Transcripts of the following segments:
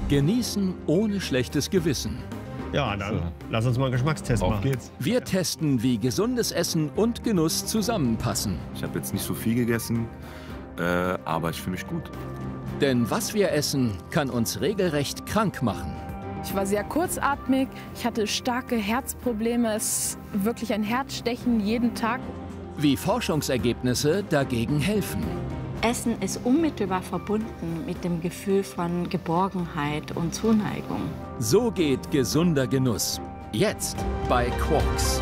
Genießen ohne schlechtes Gewissen. Ja, dann lass uns mal einen Geschmackstest machen. Auf geht's. Wir testen, wie gesundes Essen und Genuss zusammenpassen. Ich habe jetzt nicht so viel gegessen, aber ich fühle mich gut. Denn was wir essen, kann uns regelrecht krank machen. Ich war sehr kurzatmig, ich hatte starke Herzprobleme, es ist wirklich ein Herzstechen jeden Tag. Wie Forschungsergebnisse dagegen helfen. Essen ist unmittelbar verbunden mit dem Gefühl von Geborgenheit und Zuneigung. So geht gesunder Genuss. Jetzt bei Quarks.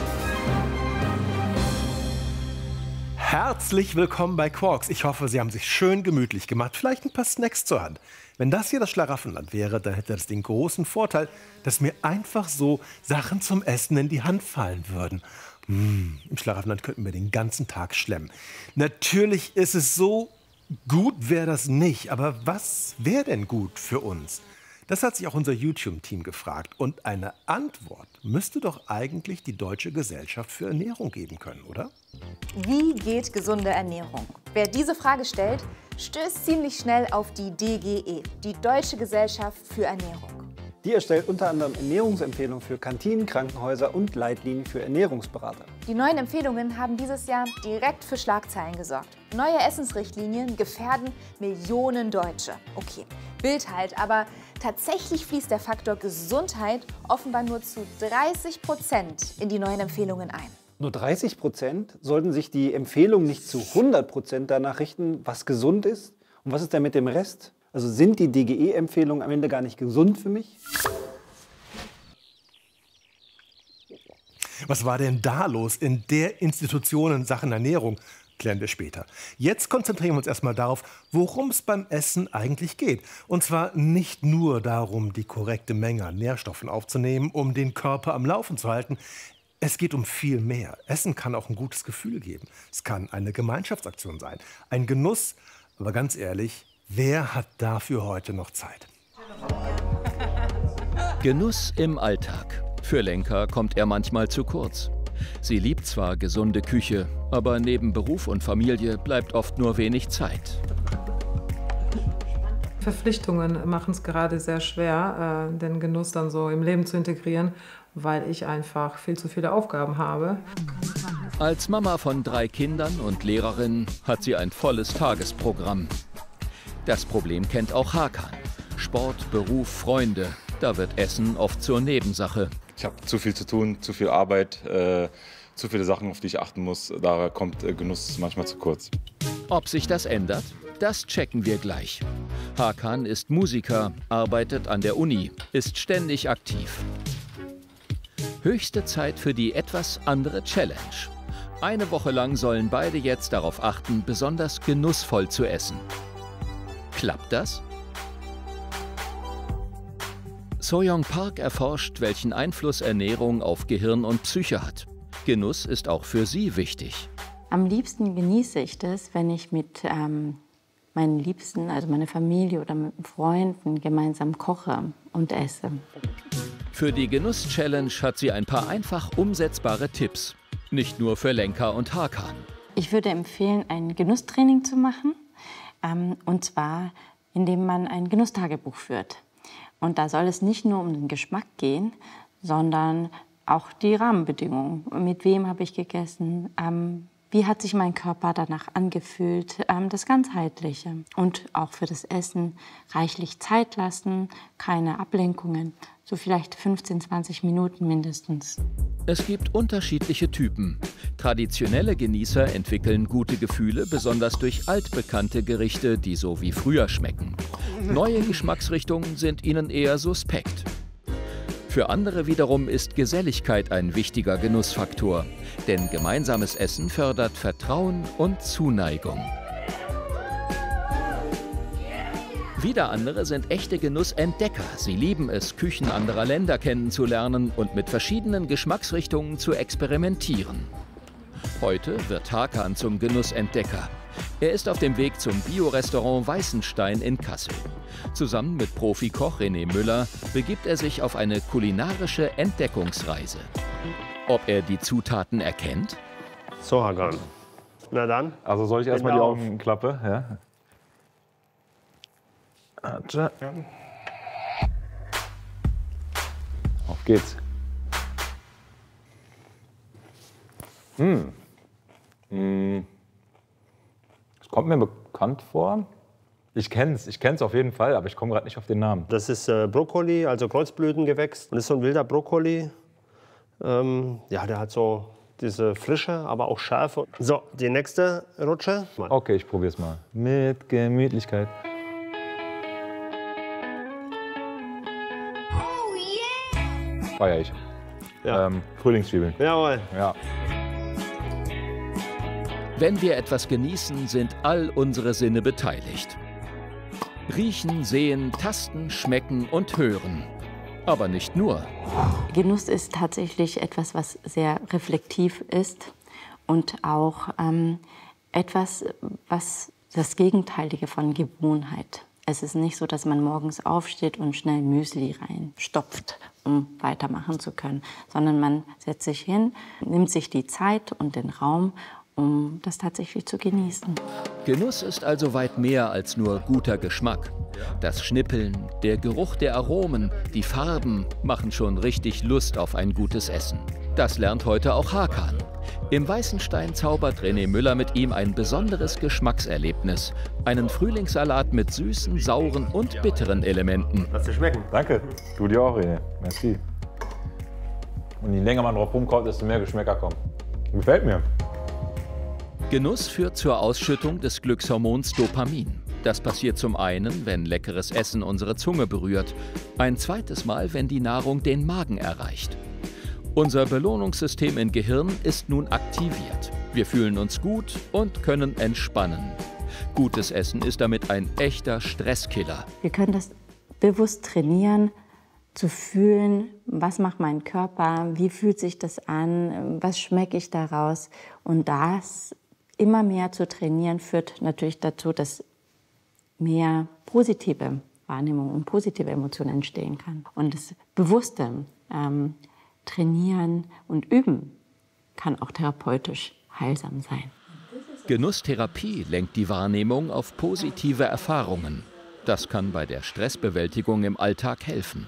Herzlich willkommen bei Quarks. Ich hoffe, Sie haben sich schön gemütlich gemacht. Vielleicht ein paar Snacks zur Hand. Wenn das hier das Schlaraffenland wäre, dann hätte das den großen Vorteil, dass mir einfach so Sachen zum Essen in die Hand fallen würden. Im Schlaraffenland könnten wir den ganzen Tag schlemmen. Natürlich ist es so, gut wäre das nicht. Aber was wäre denn gut für uns? Das hat sich auch unser YouTube-Team gefragt. Und eine Antwort müsste doch eigentlich die Deutsche Gesellschaft für Ernährung geben können, oder? Wie geht gesunde Ernährung? Wer diese Frage stellt, stößt ziemlich schnell auf die DGE, die Deutsche Gesellschaft für Ernährung. Die erstellt unter anderem Ernährungsempfehlungen für Kantinen, Krankenhäuser und Leitlinien für Ernährungsberater. Die neuen Empfehlungen haben dieses Jahr direkt für Schlagzeilen gesorgt. Neue Essensrichtlinien gefährden Millionen Deutsche. Okay, Bild halt, aber tatsächlich fließt der Faktor Gesundheit offenbar nur zu 30% in die neuen Empfehlungen ein. Nur 30%? Sollten sich die Empfehlungen nicht zu 100% danach richten, was gesund ist? Und was ist denn mit dem Rest? Also sind die DGE-Empfehlungen am Ende gar nicht gesund für mich? Was war denn da los in der Institution in Sachen Ernährung? Klären wir später. Jetzt konzentrieren wir uns erstmal darauf, worum es beim Essen eigentlich geht. Und zwar nicht nur darum, die korrekte Menge an Nährstoffen aufzunehmen, um den Körper am Laufen zu halten. Es geht um viel mehr. Essen kann auch ein gutes Gefühl geben. Es kann eine Gemeinschaftsaktion sein, ein Genuss. Aber ganz ehrlich, wer hat dafür heute noch Zeit? Genuss im Alltag. Für Lenka kommt er manchmal zu kurz. Sie liebt zwar gesunde Küche, aber neben Beruf und Familie bleibt oft nur wenig Zeit. Verpflichtungen machen es gerade sehr schwer, den Genuss dann so im Leben zu integrieren, weil ich einfach viel zu viele Aufgaben habe. Als Mama von 3 Kindern und Lehrerin hat sie ein volles Tagesprogramm. Das Problem kennt auch Hakan. Sport, Beruf, Freunde. Da wird Essen oft zur Nebensache. Ich habe zu viel zu tun, zu viel Arbeit, zu viele Sachen, auf die ich achten muss. Da kommt Genuss manchmal zu kurz. Ob sich das ändert? Das checken wir gleich. Hakan ist Musiker, arbeitet an der Uni, ist ständig aktiv. Höchste Zeit für die etwas andere Challenge. Eine Woche lang sollen beide jetzt darauf achten, besonders genussvoll zu essen. Klappt das? So-Young Park erforscht, welchen Einfluss Ernährung auf Gehirn und Psyche hat. Genuss ist auch für sie wichtig. Am liebsten genieße ich das, wenn ich mit meinen Liebsten, also meiner Familie oder mit Freunden gemeinsam koche und esse. Für die Genuss-Challenge hat sie ein paar einfach umsetzbare Tipps. Nicht nur für Lenka und Hakan. Ich würde empfehlen, ein Genusstraining zu machen. Und zwar, indem man ein Genusstagebuch führt. Und da soll es nicht nur um den Geschmack gehen, sondern auch die Rahmenbedingungen. Mit wem habe ich gegessen? Wie hat sich mein Körper danach angefühlt? Das Ganzheitliche. Und auch für das Essen reichlich Zeit lassen, keine Ablenkungen. So vielleicht 15, 20 Minuten mindestens. Es gibt unterschiedliche Typen. Traditionelle Genießer entwickeln gute Gefühle, besonders durch altbekannte Gerichte, die so wie früher schmecken. Neue Geschmacksrichtungen sind ihnen eher suspekt. Für andere wiederum ist Geselligkeit ein wichtiger Genussfaktor. Denn gemeinsames Essen fördert Vertrauen und Zuneigung. Wieder andere sind echte Genussentdecker. Sie lieben es, Küchen anderer Länder kennenzulernen und mit verschiedenen Geschmacksrichtungen zu experimentieren. Heute wird Hakan zum Genussentdecker. Er ist auf dem Weg zum Bio-Restaurant Weißenstein in Kassel. Zusammen mit Profikoch René Müller begibt er sich auf eine kulinarische Entdeckungsreise. Ob er die Zutaten erkennt? So, Hakan. Na dann. Also soll ich erstmal die Augen klappen? Ja. Auf geht's. Es kommt mir bekannt vor. Ich kenn's auf jeden Fall, aber ich komme gerade nicht auf den Namen. Das ist Brokkoli, also Kreuzblütengewächs. Und das ist so ein wilder Brokkoli. Ja, der hat so diese Frische, aber auch Schärfe. So, die nächste Rutsche. Okay, ich probier's mal. Mit Gemütlichkeit. Feier ich. Ja. Frühlingszwiebeln. Jawohl. Ja. Wenn wir etwas genießen, sind all unsere Sinne beteiligt. Riechen, sehen, tasten, schmecken und hören. Aber nicht nur. Genuss ist tatsächlich etwas, was sehr reflektiv ist und auch etwas, was das Gegenteilige von Gewohnheit. Es ist nicht so, dass man morgens aufsteht und schnell Müsli reinstopft, um weitermachen zu können, sondern man setzt sich hin, nimmt sich die Zeit und den Raum, um das tatsächlich zu genießen. Genuss ist also weit mehr als nur guter Geschmack. Das Schnippeln, der Geruch der Aromen, die Farben machen schon richtig Lust auf ein gutes Essen. Das lernt heute auch Hakan. Im Weißenstein zaubert René Müller mit ihm ein besonderes Geschmackserlebnis. Einen Frühlingssalat mit süßen, sauren und bitteren Elementen. Lass dir schmecken. Danke. Du dir auch, René. Merci. Und je länger man drauf rumkaut, desto mehr Geschmäcker kommen. Gefällt mir. Genuss führt zur Ausschüttung des Glückshormons Dopamin. Das passiert zum einen, wenn leckeres Essen unsere Zunge berührt. Ein zweites Mal, wenn die Nahrung den Magen erreicht. Unser Belohnungssystem im Gehirn ist nun aktiviert. Wir fühlen uns gut und können entspannen. Gutes Essen ist damit ein echter Stresskiller. Wir können das bewusst trainieren, zu fühlen, was macht mein Körper, wie fühlt sich das an, was schmecke ich daraus. Und das immer mehr zu trainieren führt natürlich dazu, dass mehr positive Wahrnehmung und positive Emotionen entstehen kann. Und das bewusste Trainieren und Üben kann auch therapeutisch heilsam sein. Genusstherapie lenkt die Wahrnehmung auf positive Erfahrungen. Das kann bei der Stressbewältigung im Alltag helfen.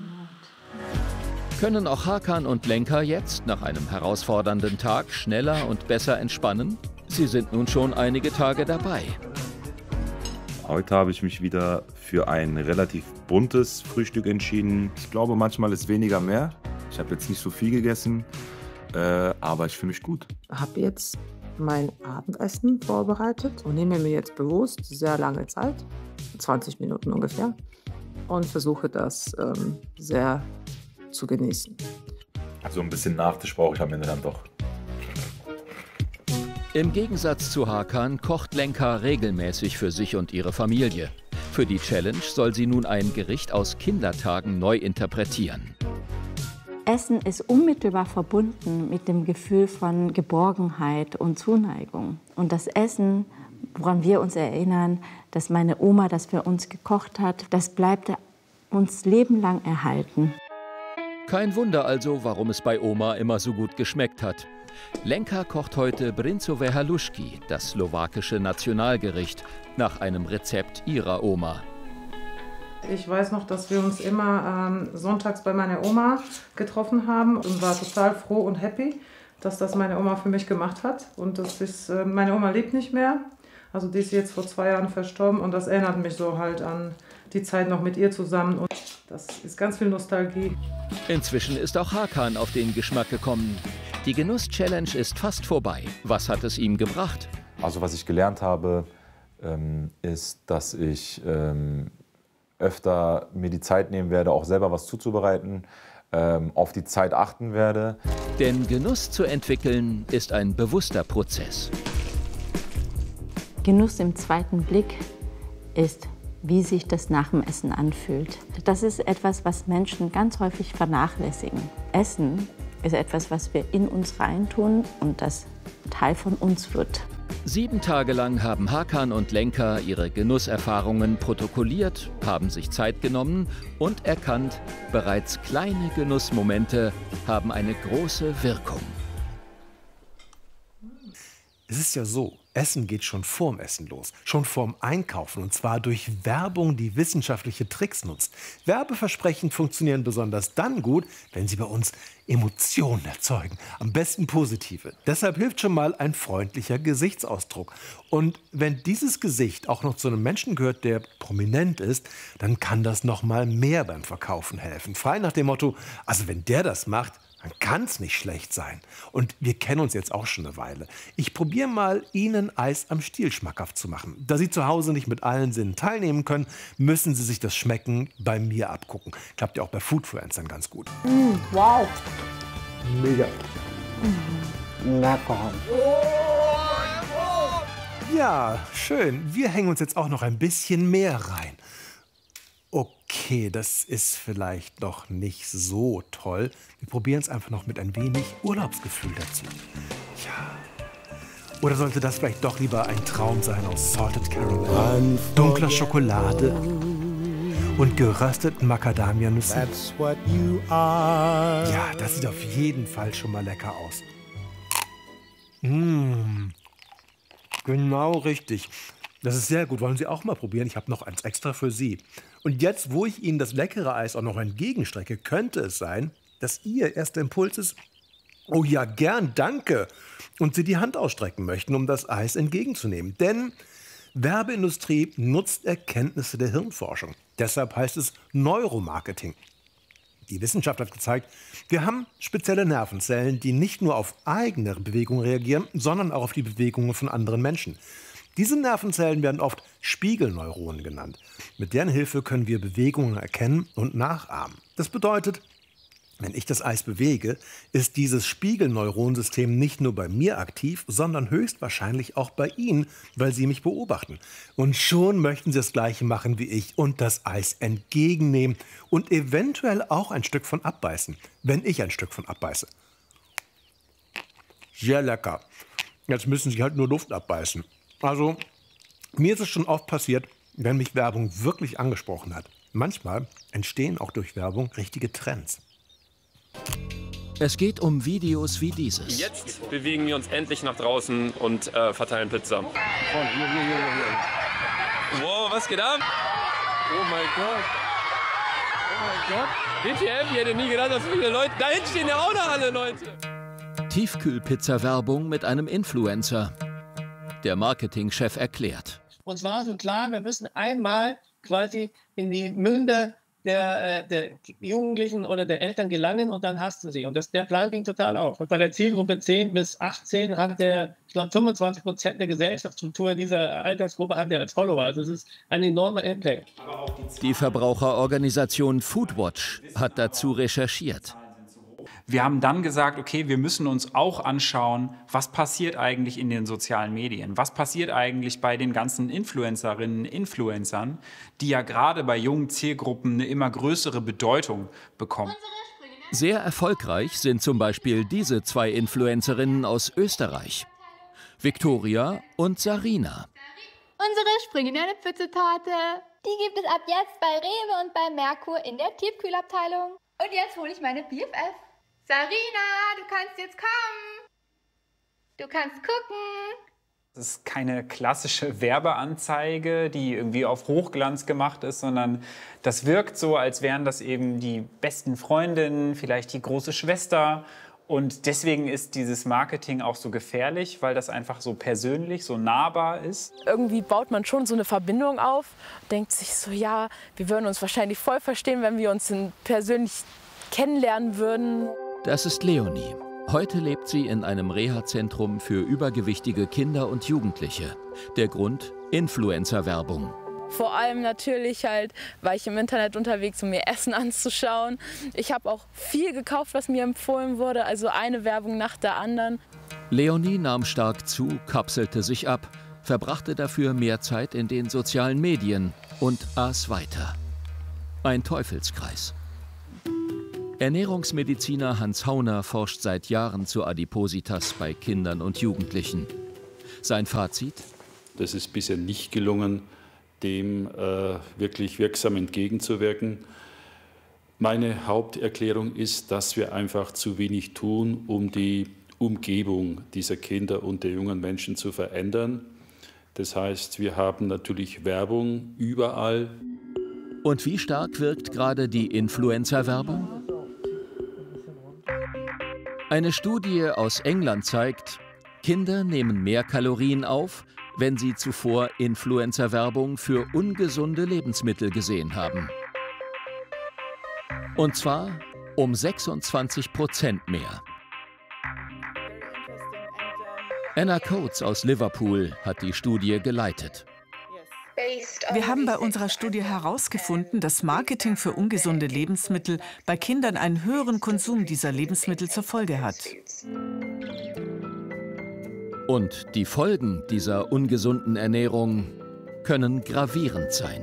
Können auch Hakan und Lenka jetzt nach einem herausfordernden Tag schneller und besser entspannen? Sie sind nun schon einige Tage dabei. Heute habe ich mich wieder für ein relativ buntes Frühstück entschieden. Ich glaube, manchmal ist weniger mehr. Ich habe jetzt nicht so viel gegessen, aber ich fühle mich gut. Ich habe jetzt mein Abendessen vorbereitet und nehme mir jetzt bewusst sehr lange Zeit, 20 Minuten ungefähr, und versuche das sehr zu genießen. Also ein bisschen Nachtisch brauche ich am Ende dann doch. Im Gegensatz zu Hakan kocht Lenka regelmäßig für sich und ihre Familie. Für die Challenge soll sie nun ein Gericht aus Kindertagen neu interpretieren. Essen ist unmittelbar verbunden mit dem Gefühl von Geborgenheit und Zuneigung. Und das Essen, woran wir uns erinnern, dass meine Oma das für uns gekocht hat, das bleibt uns lebenlang erhalten. Kein Wunder also, warum es bei Oma immer so gut geschmeckt hat. Lenka kocht heute Brinzové halušky, das slowakische Nationalgericht, nach einem Rezept ihrer Oma. Ich weiß noch, dass wir uns immer sonntags bei meiner Oma getroffen haben und war total froh und happy, dass das meine Oma für mich gemacht hat. Und das ist, meine Oma lebt nicht mehr, also die ist jetzt vor 2 Jahren verstorben und das erinnert mich so halt an die Zeit noch mit ihr zusammen. Und das ist ganz viel Nostalgie. Inzwischen ist auch Hakan auf den Geschmack gekommen. Die Genuss-Challenge ist fast vorbei. Was hat es ihm gebracht? Also was ich gelernt habe, ist, dass ich öfter mir die Zeit nehmen werde, auch selber was zuzubereiten, auf die Zeit achten werde. Denn Genuss zu entwickeln ist ein bewusster Prozess. Genuss im zweiten Blick ist, wie sich das nach dem Essen anfühlt. Das ist etwas, was Menschen ganz häufig vernachlässigen. Essen ist etwas, was wir in uns reintun und das Teil von uns wird. 7 Tage lang haben Hakan und Lenka ihre Genusserfahrungen protokolliert, haben sich Zeit genommen und erkannt, bereits kleine Genussmomente haben eine große Wirkung. Es ist ja so, Essen geht schon vorm Essen los, schon vorm Einkaufen, und zwar durch Werbung, die wissenschaftliche Tricks nutzt. Werbeversprechen funktionieren besonders dann gut, wenn sie bei uns Emotionen erzeugen, am besten positive. Deshalb hilft schon mal ein freundlicher Gesichtsausdruck. Und wenn dieses Gesicht auch noch zu einem Menschen gehört, der prominent ist, dann kann das noch mal mehr beim Verkaufen helfen. Frei nach dem Motto, also wenn der das macht, dann kann es nicht schlecht sein. Und wir kennen uns jetzt auch schon eine Weile. Ich probiere mal, Ihnen Eis am Stiel schmackhaft zu machen. Da Sie zu Hause nicht mit allen Sinnen teilnehmen können, müssen Sie sich das Schmecken bei mir abgucken. Klappt ja auch bei Foodfluencern ganz gut. Wow. Mega. Lecker. Ja, schön. Wir hängen uns jetzt auch noch ein bisschen mehr rein. Okay, das ist vielleicht noch nicht so toll. Wir probieren es einfach noch mit ein wenig Urlaubsgefühl dazu. Ja. Oder sollte das vielleicht doch lieber ein Traum sein aus Salted Caramel, dunkler Schokolade und gerösteten Macadamianüssen? Ja, das sieht auf jeden Fall schon mal lecker aus. Genau richtig. Das ist sehr gut. Wollen Sie auch mal probieren? Ich habe noch eins extra für Sie. Und jetzt, wo ich Ihnen das leckere Eis auch noch entgegenstrecke, könnte es sein, dass Ihr erster Impuls ist, oh ja, gern, danke, und Sie die Hand ausstrecken möchten, um das Eis entgegenzunehmen. Denn Werbeindustrie nutzt Erkenntnisse der Hirnforschung. Deshalb heißt es Neuromarketing. Die Wissenschaft hat gezeigt, wir haben spezielle Nervenzellen, die nicht nur auf eigene Bewegungen reagieren, sondern auch auf die Bewegungen von anderen Menschen. Diese Nervenzellen werden oft Spiegelneuronen genannt. Mit deren Hilfe können wir Bewegungen erkennen und nachahmen. Das bedeutet, wenn ich das Eis bewege, ist dieses Spiegelneuronensystem nicht nur bei mir aktiv, sondern höchstwahrscheinlich auch bei Ihnen, weil Sie mich beobachten. Und schon möchten Sie das Gleiche machen wie ich und das Eis entgegennehmen und eventuell auch ein Stück von abbeißen, wenn ich ein Stück von abbeiße. Sehr lecker. Jetzt müssen Sie halt nur Luft abbeißen. Also, mir ist es schon oft passiert, wenn mich Werbung wirklich angesprochen hat. Manchmal entstehen auch durch Werbung richtige Trends. Es geht um Videos wie dieses. Jetzt bewegen wir uns endlich nach draußen und verteilen Pizza. Wow, was geht ab? Oh mein Gott. Oh mein Gott. WTF, ich hätte nie gedacht, dass so viele Leute... Da hinten stehen ja auch noch alle Leute. Tiefkühlpizza-Werbung mit einem Influencer. Der Marketingchef erklärt. Uns war so klar, wir müssen einmal quasi in die Münder der Jugendlichen oder der Eltern gelangen und dann hast du sie. Und der Plan ging total auf. Und bei der Zielgruppe 10 bis 18 hat ich glaube, 25% der Gesellschaftsstruktur in dieser Altersgruppe hat als Follower. Also es ist ein enormer Impact. Die Verbraucherorganisation Foodwatch hat dazu recherchiert. Wir haben dann gesagt, okay, wir müssen uns auch anschauen, was passiert eigentlich in den sozialen Medien? Was passiert eigentlich bei den ganzen Influencerinnen, Influencern, die ja gerade bei jungen Zielgruppen eine immer größere Bedeutung bekommen? Sehr erfolgreich sind zum Beispiel diese zwei Influencerinnen aus Österreich. Viktoria und Sarina. Unsere springende Pfützetorte. Die gibt es ab jetzt bei Rewe und bei Merkur in der Tiefkühlabteilung. Und jetzt hole ich meine BFF. Sarina, du kannst jetzt kommen. Du kannst gucken. Das ist keine klassische Werbeanzeige, die irgendwie auf Hochglanz gemacht ist, sondern das wirkt so, als wären das eben die besten Freundinnen, vielleicht die große Schwester. Und deswegen ist dieses Marketing auch so gefährlich, weil das einfach so persönlich, so nahbar ist. Irgendwie baut man schon so eine Verbindung auf, denkt sich so, ja, wir würden uns wahrscheinlich voll verstehen, wenn wir uns persönlich kennenlernen würden. Das ist Leonie. Heute lebt sie in einem Reha-Zentrum für übergewichtige Kinder und Jugendliche. Der Grund? Influencer-Werbung. Vor allem natürlich war ich im Internet unterwegs, um mir Essen anzuschauen. Ich habe auch viel gekauft, was mir empfohlen wurde, also eine Werbung nach der anderen. Leonie nahm stark zu, kapselte sich ab, verbrachte dafür mehr Zeit in den sozialen Medien und aß weiter. Ein Teufelskreis. Ernährungsmediziner Hans Hauner forscht seit Jahren zu Adipositas bei Kindern und Jugendlichen. Sein Fazit? Das ist bisher nicht gelungen, dem wirklich wirksam entgegenzuwirken. Meine Haupterklärung ist, dass wir einfach zu wenig tun, um die Umgebung dieser Kinder und der jungen Menschen zu verändern. Das heißt, wir haben natürlich Werbung überall. Und wie stark wirkt gerade die Influencer-Werbung? Eine Studie aus England zeigt, Kinder nehmen mehr Kalorien auf, wenn sie zuvor Influencer-Werbung für ungesunde Lebensmittel gesehen haben. Und zwar um 26% mehr. Anna Coates aus Liverpool hat die Studie geleitet. Wir haben bei unserer Studie herausgefunden, dass Marketing für ungesunde Lebensmittel bei Kindern einen höheren Konsum dieser Lebensmittel zur Folge hat. Und die Folgen dieser ungesunden Ernährung können gravierend sein.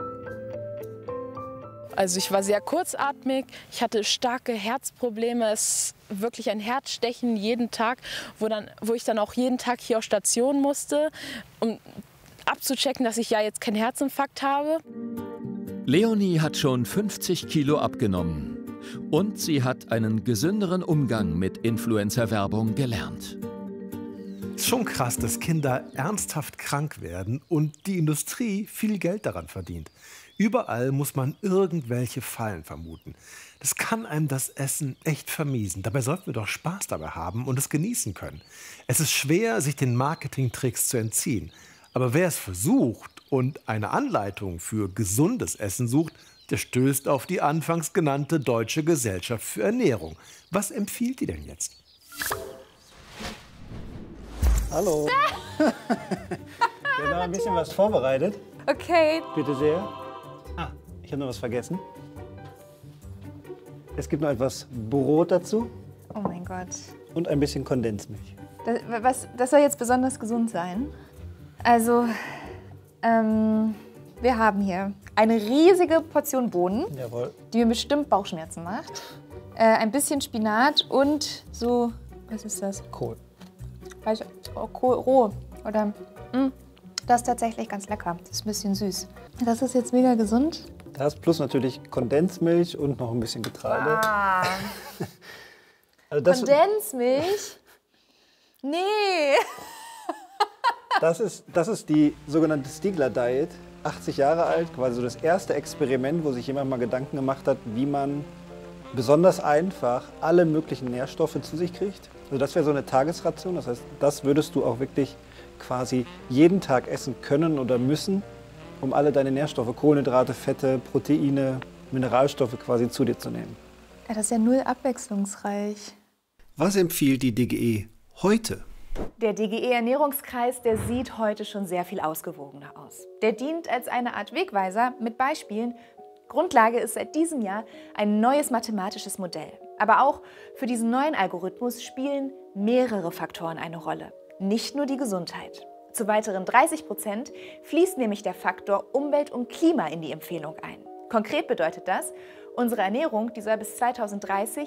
Also ich war sehr kurzatmig, ich hatte starke Herzprobleme, es ist wirklich ein Herzstechen jeden Tag, wo ich dann auch jeden Tag hier auf Station musste, um abzuchecken, dass ich ja jetzt keinen Herzinfarkt habe. Leonie hat schon 50 Kilo abgenommen und sie hat einen gesünderen Umgang mit Influencer-Werbung gelernt. Es ist schon krass, dass Kinder ernsthaft krank werden und die Industrie viel Geld daran verdient. Überall muss man irgendwelche Fallen vermuten. Das kann einem das Essen echt vermiesen. Dabei sollten wir doch Spaß dabei haben und es genießen können. Es ist schwer, sich den Marketingtricks zu entziehen. Aber wer es versucht und eine Anleitung für gesundes Essen sucht, der stößt auf die anfangs genannte Deutsche Gesellschaft für Ernährung. Was empfiehlt die denn jetzt? Hallo. Wir haben noch ein bisschen was vorbereitet. Okay. Bitte sehr. Ah, ich habe noch was vergessen. Es gibt noch etwas Brot dazu. Oh mein Gott. Und ein bisschen Kondensmilch. Das soll jetzt besonders gesund sein. Also, wir haben hier eine riesige Portion Bohnen, Jawohl. die mir bestimmt Bauchschmerzen macht. Ein bisschen Spinat und so, was ist das? Kohl. Kohl roh. Oder, das ist tatsächlich ganz lecker. Das ist ein bisschen süß. Das ist jetzt mega gesund. Das plus natürlich Kondensmilch und noch ein bisschen Getreide. Ah. Also das, Kondensmilch? Nee. das ist die sogenannte Stiegler Diet. 80 Jahre alt, quasi so das erste Experiment, wo sich jemand mal Gedanken gemacht hat, wie man besonders einfach alle möglichen Nährstoffe zu sich kriegt. Also das wäre so eine Tagesration. Das heißt, das würdest du auch wirklich quasi jeden Tag essen können oder müssen, um alle deine Nährstoffe, Kohlenhydrate, Fette, Proteine, Mineralstoffe quasi zu dir zu nehmen. Ja, das ist ja null abwechslungsreich. Was empfiehlt die DGE heute? Der DGE-Ernährungskreis, der sieht heute schon sehr viel ausgewogener aus. Der dient als eine Art Wegweiser mit Beispielen. Grundlage ist seit diesem Jahr ein neues mathematisches Modell. Aber auch für diesen neuen Algorithmus spielen mehrere Faktoren eine Rolle. Nicht nur die Gesundheit. Zu weiteren 30% fließt nämlich der Faktor Umwelt und Klima in die Empfehlung ein. Konkret bedeutet das, unsere Ernährung, die soll bis 2030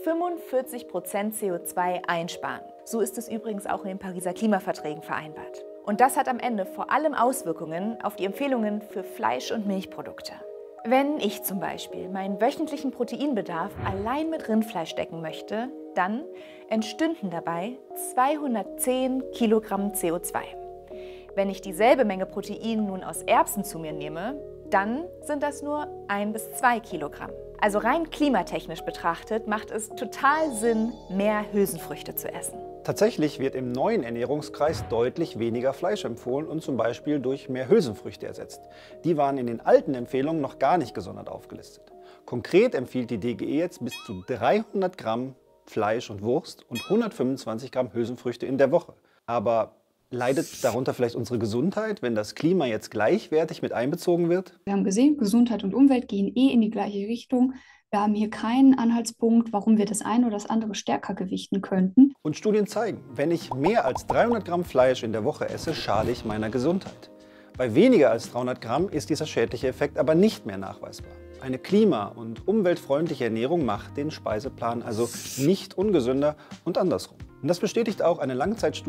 45% CO2 einsparen. So ist es übrigens auch in den Pariser Klimaverträgen vereinbart. Und das hat am Ende vor allem Auswirkungen auf die Empfehlungen für Fleisch- und Milchprodukte. Wenn ich zum Beispiel meinen wöchentlichen Proteinbedarf allein mit Rindfleisch decken möchte, dann entstünden dabei 210 Kilogramm CO2. Wenn ich dieselbe Menge Protein nun aus Erbsen zu mir nehme, dann sind das nur 1 bis 2 Kilogramm. Also rein klimatechnisch betrachtet macht es total Sinn, mehr Hülsenfrüchte zu essen. Tatsächlich wird im neuen Ernährungskreis deutlich weniger Fleisch empfohlen und zum Beispiel durch mehr Hülsenfrüchte ersetzt. Die waren in den alten Empfehlungen noch gar nicht gesondert aufgelistet. Konkret empfiehlt die DGE jetzt bis zu 300 Gramm Fleisch und Wurst und 125 Gramm Hülsenfrüchte in der Woche. Aber leidet darunter vielleicht unsere Gesundheit, wenn das Klima jetzt gleichwertig mit einbezogen wird? Wir haben gesehen, Gesundheit und Umwelt gehen in die gleiche Richtung. Wir haben hier keinen Anhaltspunkt, warum wir das eine oder das andere stärker gewichten könnten. Und Studien zeigen, wenn ich mehr als 300 Gramm Fleisch in der Woche esse, schade ich meiner Gesundheit. Bei weniger als 300 Gramm ist dieser schädliche Effekt aber nicht mehr nachweisbar. Eine klima- und umweltfreundliche Ernährung macht den Speiseplan also nicht ungesünder und andersrum. Und das bestätigt auch eine Langzeitstudie